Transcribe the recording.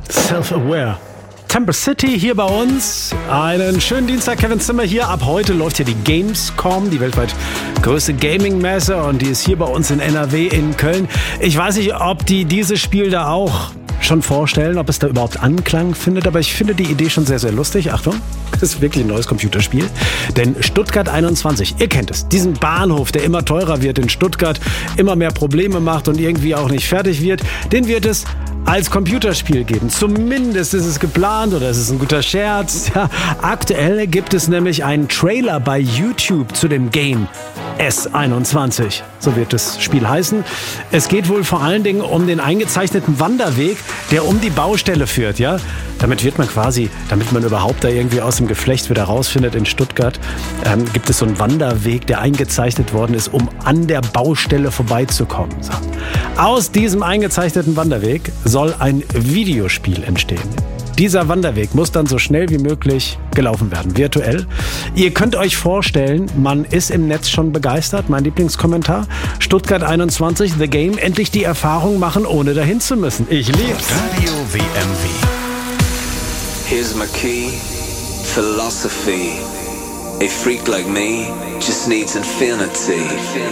Self-Aware. Temper City hier bei uns. Einen schönen Dienstag, Kevin Zimmer hier. Ab heute läuft hier die Gamescom, die weltweit größte Gaming-Messe, und die ist hier bei uns in NRW in Köln. Ich weiß nicht, ob die dieses Spiel da auch schon vorstellen, ob es da überhaupt Anklang findet, aber ich finde die Idee schon sehr, sehr lustig. Achtung, das ist wirklich ein neues Computerspiel. Denn Stuttgart 21, ihr kennt es, diesen Bahnhof, der immer teurer wird in Stuttgart, immer mehr Probleme macht und irgendwie auch nicht fertig wird, den wird es als Computerspiel geben. Zumindest ist es geplant, oder es ist ein guter Scherz. Ja, aktuell gibt es nämlich einen Trailer bei YouTube zu dem Game S21. So wird das Spiel heißen. Es geht wohl vor allen Dingen um den eingezeichneten Wanderweg, der um die Baustelle führt. Ja? Damit man überhaupt da irgendwie aus dem Geflecht wieder rausfindet in Stuttgart, gibt es so einen Wanderweg, der eingezeichnet worden ist, um an der Baustelle vorbeizukommen. So. Aus diesem eingezeichneten Wanderweg soll ein Videospiel entstehen. Dieser Wanderweg muss dann so schnell wie möglich gelaufen werden, virtuell. Ihr könnt euch vorstellen, man ist im Netz schon begeistert. Mein Lieblingskommentar: Stuttgart 21, The Game, endlich die Erfahrung machen, ohne dahin zu müssen. Ich lieb's. Radio WMW. Here's my key, philosophy. A freak like me just needs infinity.